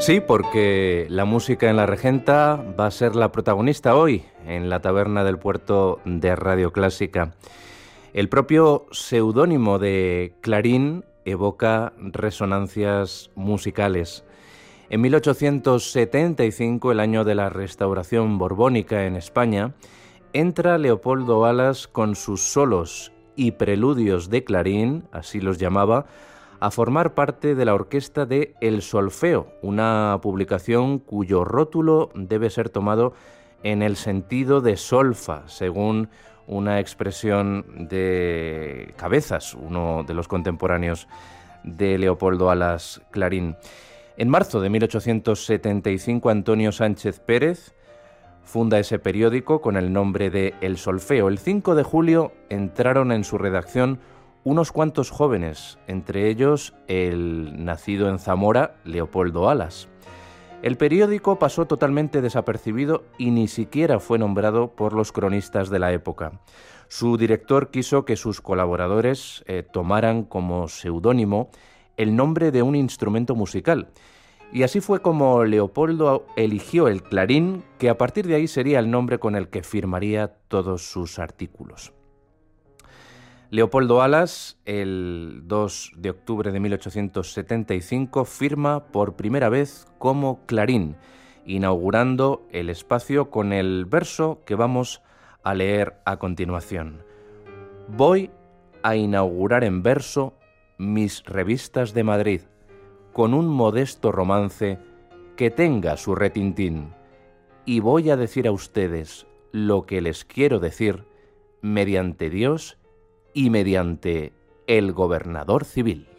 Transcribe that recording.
Sí, porque la música en La Regenta va a ser la protagonista hoy en la Taberna del Puerto de Radio Clásica. El propio seudónimo de Clarín evoca resonancias musicales. En 1875, el año de la Restauración Borbónica en España, entra Leopoldo Alas con sus solos y preludios de Clarín, así los llamaba, a formar parte de la orquesta de El Solfeo, una publicación cuyo rótulo debe ser tomado en el sentido de solfa, según una expresión de Cabezas, uno de los contemporáneos de Leopoldo Alas Clarín. En marzo de 1875, Antonio Sánchez Pérez funda ese periódico con el nombre de El Solfeo. El 5 de julio entraron en su redacción unos cuantos jóvenes, entre ellos el nacido en Zamora, Leopoldo Alas. El periódico pasó totalmente desapercibido y ni siquiera fue nombrado por los cronistas de la época. Su director quiso que sus colaboradores tomaran como seudónimo el nombre de un instrumento musical. Y así fue como Leopoldo eligió el clarín, que a partir de ahí sería el nombre con el que firmaría todos sus artículos. Leopoldo Alas, el 2 de octubre de 1875, firma por primera vez como Clarín, inaugurando el espacio con el verso que vamos a leer a continuación. Voy a inaugurar en verso mis revistas de Madrid, con un modesto romance que tenga su retintín, y voy a decir a ustedes lo que les quiero decir mediante Dios y mediante el gobernador civil.